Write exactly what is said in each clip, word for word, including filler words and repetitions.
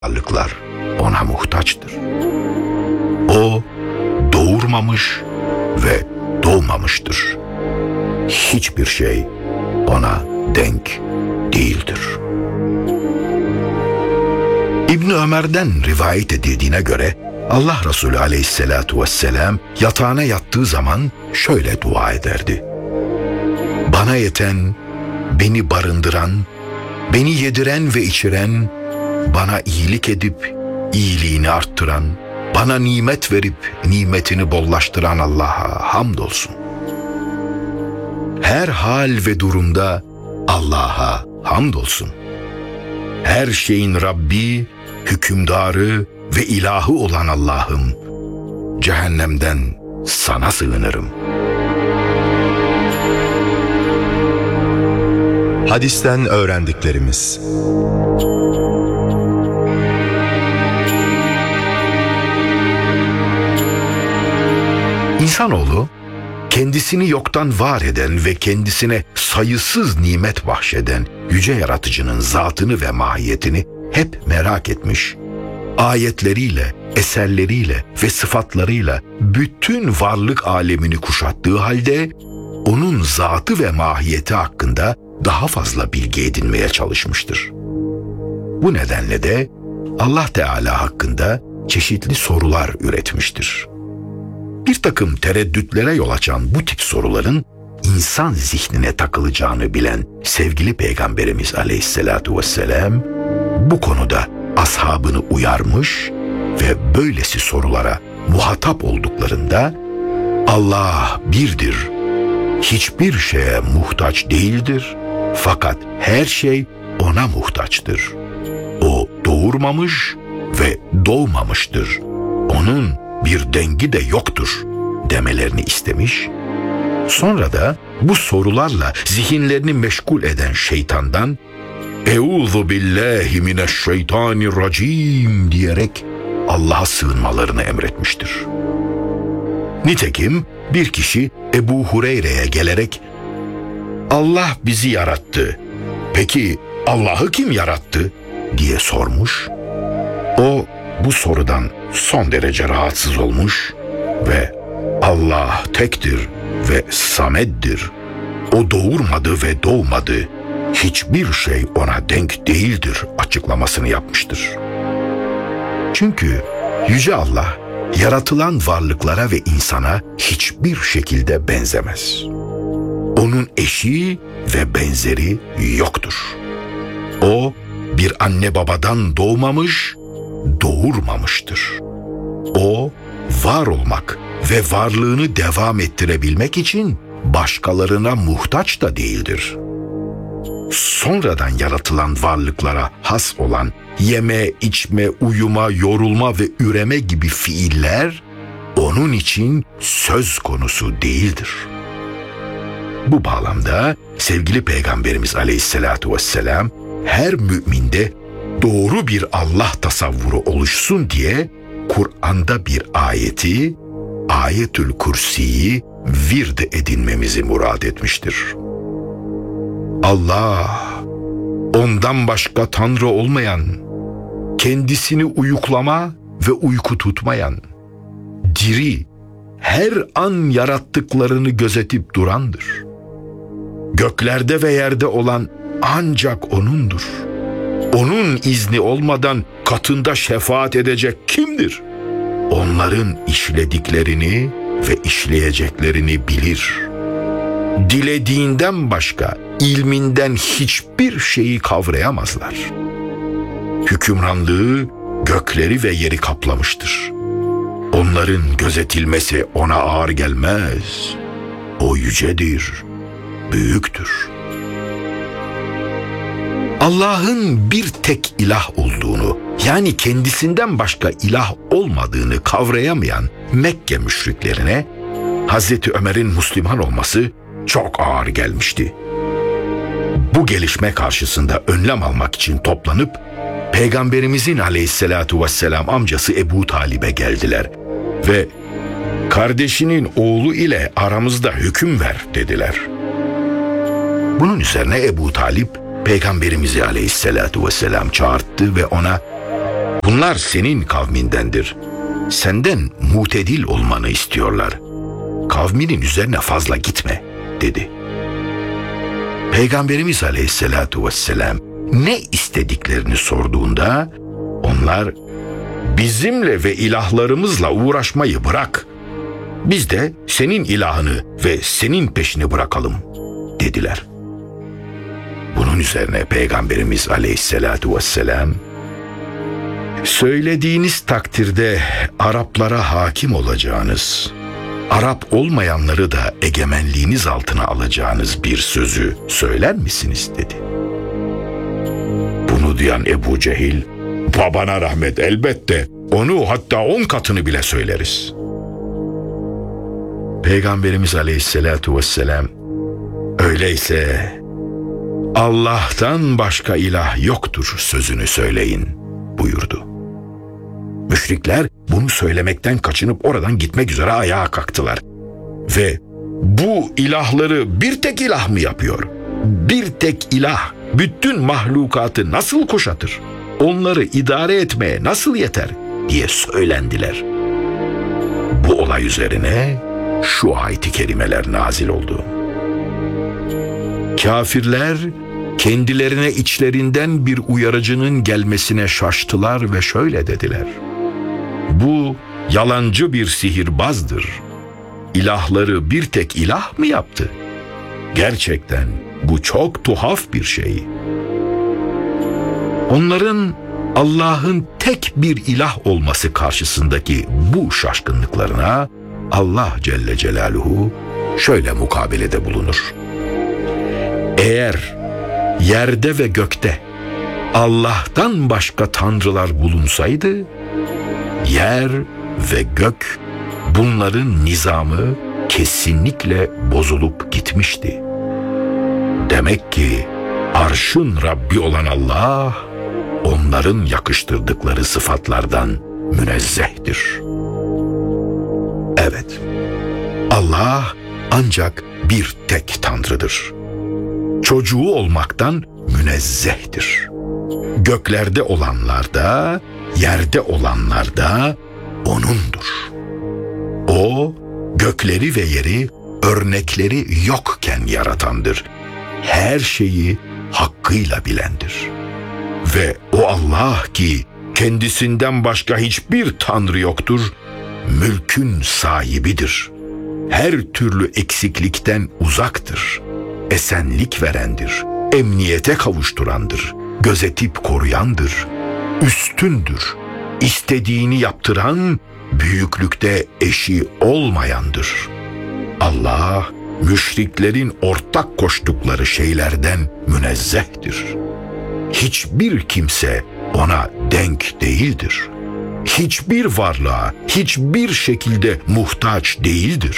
varlıklar ona muhtaçtır. O doğurmamış ve doğmamıştır. Hiçbir şey ona denk değildir. İbn Ömer'den rivayet edildiğine göre Allah Resulü aleyhissalatu vesselam yatağına yattığı zaman şöyle dua ederdi: Bana yeten, beni barındıran, beni yediren ve içiren, bana iyilik edip iyiliğini arttıran, bana nimet verip nimetini bollaştıran Allah'a hamdolsun. Her hal ve durumda Allah'a hamdolsun. Her şeyin Rabbi, hükümdarı ve ilahı olan Allah'ım, cehennemden sana sığınırım. Hadisten öğrendiklerimiz. İnsanoğlu, kendisini yoktan var eden ve kendisine sayısız nimet bahşeden yüce yaratıcının zatını ve mahiyetini hep merak etmiş, ayetleriyle, eserleriyle ve sıfatlarıyla bütün varlık alemini kuşattığı halde onun zatı ve mahiyeti hakkında daha fazla bilgi edinmeye çalışmıştır. Bu nedenle de Allah Teala hakkında çeşitli sorular üretmiştir. Bir takım tereddütlere yol açan bu tip soruların insan zihnine takılacağını bilen sevgili Peygamberimiz Aleyhisselatu Vesselam bu konuda ashabını uyarmış ve böylesi sorulara muhatap olduklarında Allah birdir, hiçbir şeye muhtaç değildir fakat her şey ona muhtaçtır. O doğurmamış ve doğmamıştır. Onun bir dengi de yoktur demelerini istemiş. Sonra da bu sorularla zihinlerini meşgul eden şeytandan "Euzu billahi mineşşeytanirracim" diyerek Allah'a sığınmalarını emretmiştir. Nitekim bir kişi Ebu Hureyre'ye gelerek "Allah bizi yarattı. Peki Allah'ı kim yarattı?" diye sormuş. O bu sorudan son derece rahatsız olmuş ve Allah tektir ve sameddir. O doğurmadı ve doğmadı. Hiçbir şey ona denk değildir açıklamasını yapmıştır. Çünkü Yüce Allah yaratılan varlıklara ve insana hiçbir şekilde benzemez. Onun eşi ve benzeri yoktur. O bir anne babadan doğmamış, doğurmamıştır. O var olmak ve varlığını devam ettirebilmek için başkalarına muhtaç da değildir. Sonradan yaratılan varlıklara has olan yeme, içme, uyuma, yorulma ve üreme gibi fiiller onun için söz konusu değildir. Bu bağlamda sevgili Peygamberimiz Aleyhisselatu Vesselam her müminde doğru bir Allah tasavvuru oluşsun diye Kur'an'da bir ayeti, Ayetül Kürsi'yi vird edinmemizi murad etmiştir. Allah, ondan başka Tanrı olmayan, kendisini uyuklama ve uyku tutmayan, diri, her an yarattıklarını gözetip durandır. Göklerde ve yerde olan ancak O'nundur. Onun izni olmadan katında şefaat edecek kimdir? Onların işlediklerini ve işleyeceklerini bilir. Dilediğinden başka ilminden hiçbir şeyi kavrayamazlar. Hükümranlığı gökleri ve yeri kaplamıştır. Onların gözetilmesi ona ağır gelmez. O yücedir, büyüktür. Allah'ın bir tek ilah olduğunu, yani kendisinden başka ilah olmadığını kavrayamayan Mekke müşriklerine Hazreti Ömer'in Müslüman olması çok ağır gelmişti. Bu gelişme karşısında önlem almak için toplanıp Peygamberimizin Aleyhisselatu Vesselam amcası Ebu Talib'e geldiler ve "Kardeşinin oğlu ile aramızda hüküm ver" dediler. Bunun üzerine Ebu Talip Peygamberimizi Aleyhisselatu Vesselam çağırttı ve ona Bunlar senin kavmindendir. Senden mutedil olmanı istiyorlar. Kavminin üzerine fazla gitme, dedi. Peygamberimiz Aleyhisselatu Vesselam ne istediklerini sorduğunda onlar bizimle ve ilahlarımızla uğraşmayı bırak. Biz de senin ilahını ve senin peşini bırakalım, dediler. Bunun üzerine Peygamberimiz Aleyhisselatu Vesselam, söylediğiniz takdirde Araplara hakim olacağınız, Arap olmayanları da egemenliğiniz altına alacağınız bir sözü söyler misiniz, dedi. Bunu duyan Ebu Cehil, babana rahmet, elbette onu, hatta on katını bile söyleriz. Peygamberimiz Aleyhisselatu Vesselam, öyleyse Allah'tan başka ilah yoktur sözünü söyleyin, buyurdu. Müşrikler bunu söylemekten kaçınıp oradan gitmek üzere ayağa kalktılar. Ve bu ilahları bir tek ilah mı yapıyor? Bir tek ilah bütün mahlukatı nasıl kuşatır? Onları idare etmeye nasıl yeter? Diye söylendiler. Bu olay üzerine şu ayet-i kerimeler nazil oldu. Kafirler kendilerine içlerinden bir uyarıcının gelmesine şaştılar ve şöyle dediler: bu yalancı bir sihirbazdır. İlahları bir tek ilah mı yaptı? Gerçekten bu çok tuhaf bir şey. Onların Allah'ın tek bir ilah olması karşısındaki bu şaşkınlıklarına Allah Celle Celaluhu şöyle mukabelede bulunur: eğer yerde ve gökte Allah'tan başka tanrılar bulunsaydı, yer ve gök, bunların nizamı kesinlikle bozulup gitmişti. Demek ki arşın Rabbi olan Allah, onların yakıştırdıkları sıfatlardan münezzehtir. Evet, Allah ancak bir tek Tanrıdır. Çocuğu olmaktan münezzehtir. Göklerde olanlar da, yerde olanlar da O'nundur. O, gökleri ve yeri örnekleri yokken yaratandır. Her şeyi hakkıyla bilendir. Ve o Allah ki kendisinden başka hiçbir tanrı yoktur, mülkün sahibidir. Her türlü eksiklikten uzaktır. Esenlik verendir. Emniyete kavuşturandır. Gözetip koruyandır. Üstündür. İstediğini yaptıran, büyüklükte eşi olmayandır. Allah, müşriklerin ortak koştukları şeylerden münezzehtir. Hiçbir kimse ona denk değildir. Hiçbir varlığa, hiçbir şekilde muhtaç değildir.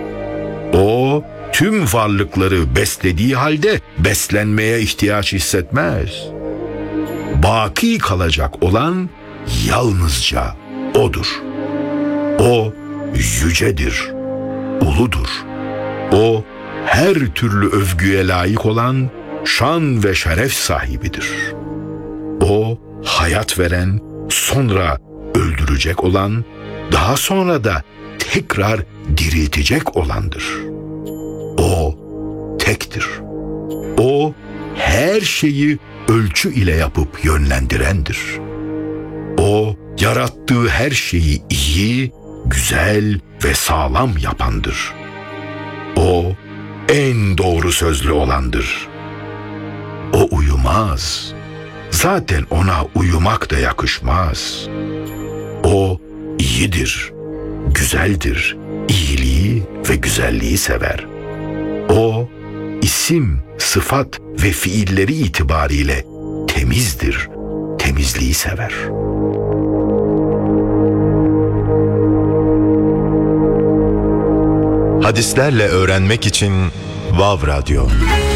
O, tüm varlıkları beslediği halde beslenmeye ihtiyaç hissetmez. Baki kalacak olan yalnızca O'dur. O yücedir, uludur. O her türlü övgüye layık olan şan ve şeref sahibidir. O hayat veren, sonra öldürecek olan, daha sonra da tekrar diriltecek olandır. O tektir. O her şeyi ölçü ile yapıp yönlendirendir. O yarattığı her şeyi iyi, güzel ve sağlam yapandır. O en doğru sözlü olandır. O uyumaz. Zaten ona uyumak da yakışmaz. O iyidir, güzeldir, iyiliği ve güzelliği sever. O isim, sıfat ve fiilleri itibariyle temizdir, temizliği sever. Hadislerle öğrenmek için Vav Radyo.